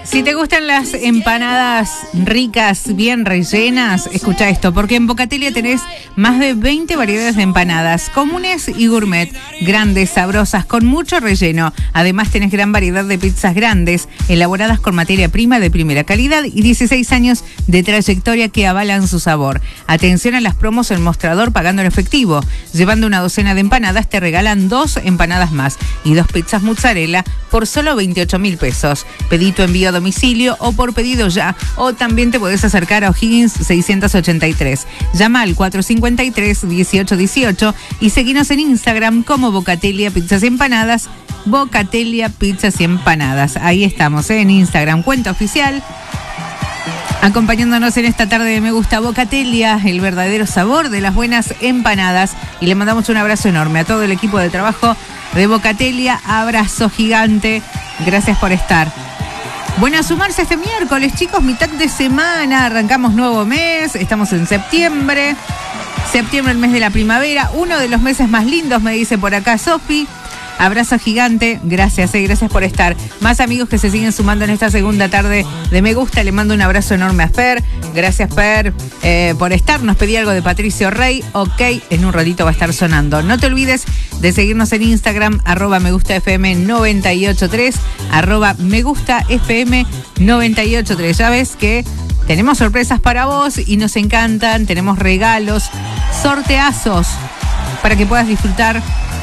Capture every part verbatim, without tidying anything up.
Si te gustan las empanadas ricas, bien rellenas, escucha esto, porque en Bocatelia tenés más de veinte variedades de empanadas, comunes y gourmet, grandes, sabrosas, con mucho relleno. Además tenés gran variedad de pizzas grandes, elaboradas con materia prima de primera calidad y dieciséis años de trayectoria que avalan su sabor. Atención a las promos en mostrador pagando en efectivo. Llevando una docena de empanadas te regalan dos empanadas más y dos pizzas mozzarella por solo veintiocho mil pesos. Pedí tu envío a domicilio o por pedido ya, o también te podés acercar a O'Higgins seiscientos ochenta y tres. Llama al cuatro cincuenta y tres, dieciocho dieciocho y seguinos en Instagram como Bocatelia Pizzas y Empanadas. Bocatelia Pizzas y Empanadas. Ahí estamos, ¿eh? En Instagram, cuenta oficial. Acompañándonos en esta tarde de Me Gusta Bocatelia, el verdadero sabor de las buenas empanadas. Y le mandamos un abrazo enorme a todo el equipo de trabajo de Bocatelia. Abrazo gigante. Gracias por estar. Bueno, a sumarse este miércoles, chicos, mitad de semana. Arrancamos nuevo mes. Estamos en septiembre. Septiembre, el mes de la primavera. Uno de los meses más lindos, me dice por acá Sofi. Abrazo gigante, gracias, eh, gracias por estar. Más amigos que se siguen sumando en esta segunda tarde de Me Gusta. Le mando un abrazo enorme a Fer. Gracias, Fer, eh, por estar. Nos pedí algo de Patricio Rey. Ok, en un ratito va a estar sonando. No te olvides de seguirnos en Instagram, arroba me gusta F M noventa y ocho tres, arroba me gusta F M noventa y ocho tres. Ya ves que tenemos sorpresas para vos y nos encantan. Tenemos regalos, sorteazos para que puedas disfrutar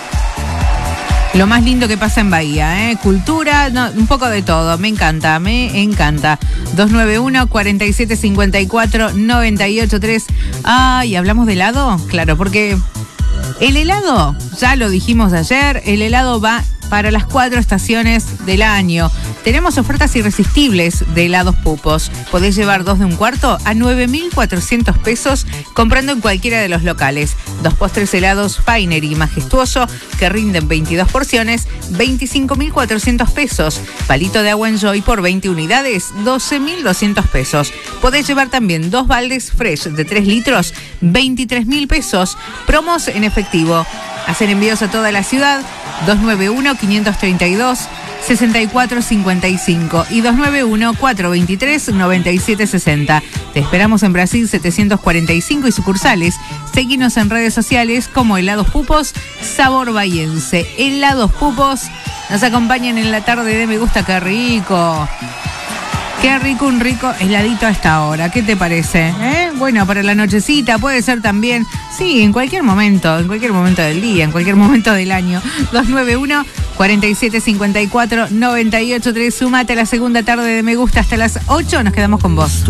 lo más lindo que pasa en Bahía, ¿eh? Cultura, no, un poco de todo. Me encanta, me encanta. dos nueve uno, cuatro siete cinco cuatro, nueve ocho tres. Ah, ¿y hablamos de helado? Claro, porque el helado, ya lo dijimos ayer, el helado va para las cuatro estaciones del año. Tenemos ofertas irresistibles de helados Pupos. Podés llevar dos de un cuarto a nueve mil cuatrocientos pesos comprando en cualquiera de los locales. Dos postres helados Finer y Majestuoso que rinden veintidós porciones, veinticinco mil cuatrocientos pesos. Palito de agua Enjoy por veinte unidades, doce mil doscientos pesos. Podés llevar también dos baldes Fresh de tres litros, veintitrés mil pesos. Promos en efectivo. Hacen envíos a toda la ciudad. dos nueve uno, cinco tres dos, seis cuatro cinco cinco y dos nueve uno, cuatro dos tres, nueve siete seis cero. Te esperamos en Brasil setecientos cuarenta y cinco y sucursales. Seguinos en redes sociales como Helados Pupos, sabor bahiense. Helados Pupos nos acompañan en la tarde de Me Gusta. ¡Qué rico! Qué rico, un rico heladito a esta hora. ¿Qué te parece? ¿Eh? Bueno, para la nochecita puede ser también. Sí, en cualquier momento, en cualquier momento del día, en cualquier momento del año. dos nueve uno, cuatro siete cinco cuatro, nueve ocho tres. Sumate a la segunda tarde de Me Gusta hasta las ocho. Nos quedamos con vos.